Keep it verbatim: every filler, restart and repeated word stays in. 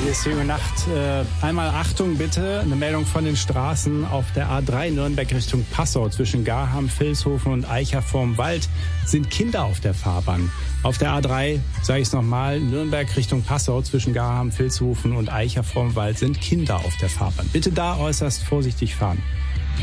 Hier ist Jung und Nacht. Äh, einmal Achtung bitte, eine Meldung von den Straßen auf der A drei Nürnberg Richtung Passau. Zwischen Garham, Vilshofen und Eicher vorm Wald sind Kinder auf der Fahrbahn. Auf der A drei, sage ich es nochmal, Nürnberg Richtung Passau zwischen Garham, Vilshofen und Eicher vorm Wald sind Kinder auf der Fahrbahn. Bitte da äußerst vorsichtig fahren.